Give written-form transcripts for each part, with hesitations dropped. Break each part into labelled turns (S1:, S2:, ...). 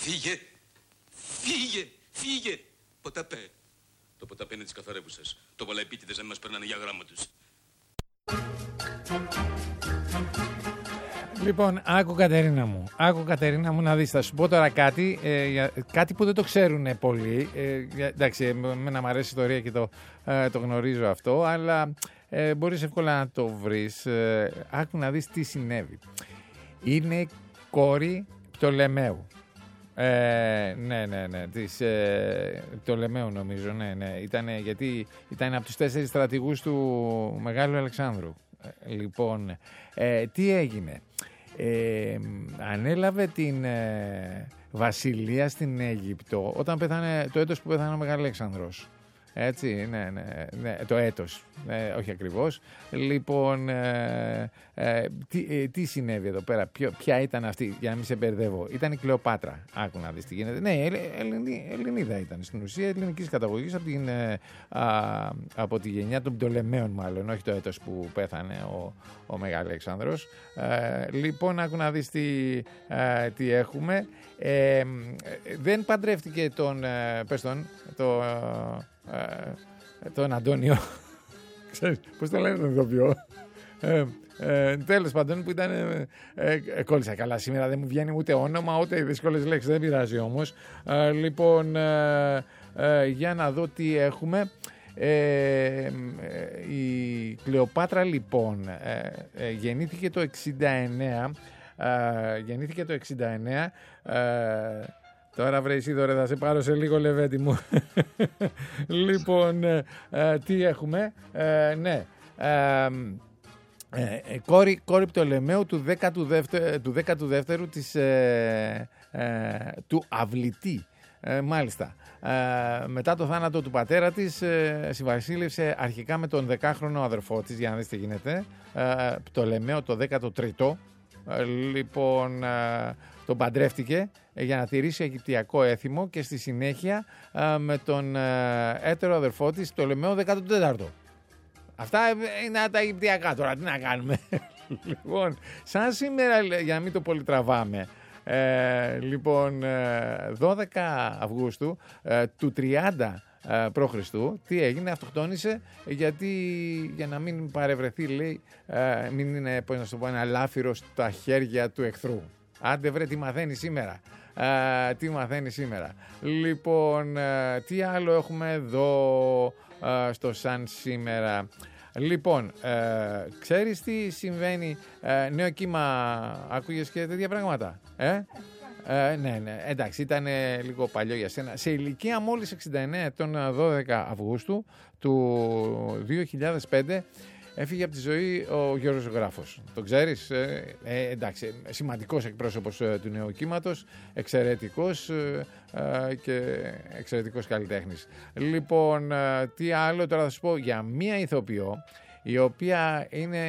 S1: Φύγε, φύγε, φύγε. Ποταπέ. Το ποταπέ είναι της καθαρεύουσας. Το βαλαϊπίτιδες να μας περνάνε για γράμμα τους.
S2: Λοιπόν, άκου Κατερίνα μου να δεις, θα σου πω τώρα κάτι, κάτι που δεν το ξέρουν πολλοί, εντάξει, εμένα μου αρέσει η ιστορία και το γνωρίζω αυτό, αλλά μπορείς εύκολα να το βρεις, άκου να δεις τι συνέβη. Είναι κόρη Πτολεμαίου. Ναι, της Πτολεμαίου νομίζω, ναι, γιατί ήταν από τους 4 στρατηγούς του Μεγάλου Αλεξάνδρου. Λοιπόν, τι έγινε. Ανέλαβε την βασιλεία στην Αίγυπτο όταν πέθανε, το έτος που πέθανε ο Μεγαλέξανδρος. Έτσι, ναι, το έτος, όχι ακριβώς. Λοιπόν, τι συνέβη εδώ πέρα, ποια ήταν αυτή, για να μην σε μπερδεύω. Ήταν η Κλεοπάτρα, άκου να δεις τι γίνεται. Ναι, Ελληνίδα ήταν στην ουσία, ελληνικής καταγωγής, από τη γενιά των Πτολεμαίων μάλλον, όχι το έτος που πέθανε ο Μεγαλέξανδρος. Λοιπόν, άκου να δεις τι έχουμε. Δεν παντρεύτηκε τον Αντώνιο. Ξέρεις, πώς το λένε τον ηθοποιό. Τέλος πάντων, που ήταν. Κόλλησα καλά σήμερα, δεν μου βγαίνει ούτε όνομα ούτε δύσκολες λέξεις, δεν πειράζει όμως. Λοιπόν, για να δω τι έχουμε. Η Κλεοπάτρα λοιπόν γεννήθηκε το 69. Τώρα βρε Ισίδωρε, θα σε πάρω σε λίγο λεβέντη μου. Λοιπόν, τι έχουμε. Ναι. Κόρη Πτολεμαίου του 12ου του Αυλητή. Μάλιστα. Μετά το θάνατο του πατέρα της συμβασίλευσε αρχικά με τον 10χρονο αδερφό της, για να δεις τι γίνεται, Πτολεμαίο το 13ο. Λοιπόν, τον παντρεύτηκε για να τηρήσει αιγυπτιακό έθιμο και στη συνέχεια με τον έτερο αδερφό της Πτολεμαίο 14ο. Αυτά είναι τα αιγυπτιακά τώρα, τι να κάνουμε. Λοιπόν, σαν σήμερα, για να μην το πολυτραβάμε, λοιπόν, 12 Αυγούστου του 30 π.Χ. Τι έγινε, αυτοκτόνησε για να μην παρευρεθεί, λέει, μην είναι, πώς να σου πω, ένα λάφυρο στα χέρια του εχθρού. Άντε βρε, τι μαθαίνει σήμερα. Λοιπόν, τι άλλο έχουμε εδώ στο σαν σήμερα. Λοιπόν, ξέρεις τι συμβαίνει, νέο κύμα, άκουγες και τέτοια πράγματα, ναι, εντάξει, ήταν λίγο παλιό για σένα. Σε ηλικία μόλις 69 ετών, 12 Αυγούστου του 2005, έφυγε από τη ζωή ο Γιώργος Ζωγράφος. Το ξέρεις, εντάξει, σημαντικός εκπρόσωπος του νέου κύματος, εξαιρετικός και εξαιρετικός καλλιτέχνης. Λοιπόν, τι άλλο τώρα θα σου πω για μία ηθοποιό, η οποία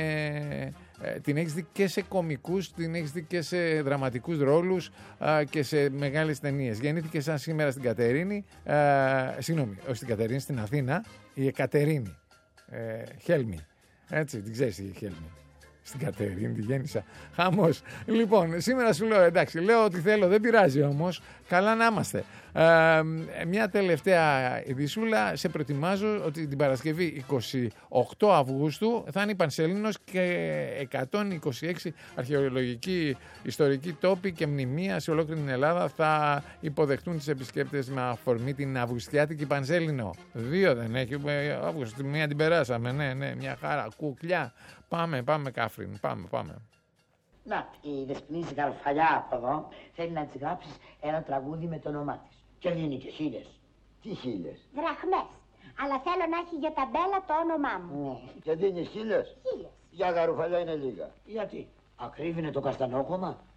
S2: την έχεις δει και σε κωμικούς, την έχεις δει και σε δραματικούς ρόλους και σε μεγάλες ταινίες. Γεννήθηκε σαν σήμερα στην Κατερίνη, συγγνώμη, όχι στην Κατερίνη, στην Αθήνα, η Εκατερίνη Χέλμη. Έτσι, την ξέρεις η Χέλμη. Στην Κατερίνη τη γέννησα. Χαμός. Λοιπόν, σήμερα σου λέω, εντάξει, λέω ότι θέλω, δεν πειράζει όμως. Καλά να είμαστε. Μια τελευταία ειδησούλα. Σε προετοιμάζω ότι την Παρασκευή 28 Αυγούστου θα είναι η Πανσελήνος και 126 αρχαιολογικοί ιστορικοί τόποι και μνημεία σε ολόκληρη την Ελλάδα θα υποδεχτούν τις επισκέπτες με αφορμή την Αυγουστιάτικη Πανσέλινο. 2 δεν έχει, Αύγουστο, μία την περάσαμε, ναι, μια χαρά, κουκλιά. Πάμε Κάφριν, πάμε.
S3: Να, η Δεσποινή Γαρφαλιά από εδώ θέλει να της γράψεις ένα τραγούδι με το όνομά της. Και δίνει και 1000.
S4: Τι 1000?
S5: Δραχμές. Αλλά θέλω να έχει για ταμπέλα το όνομά μου.
S3: Ναι.
S4: Και δίνει 1000?
S5: 1000.
S4: Για Γαρουφαλιά είναι λίγα.
S3: Γιατί, ακρίβεινε το καστανόκομα.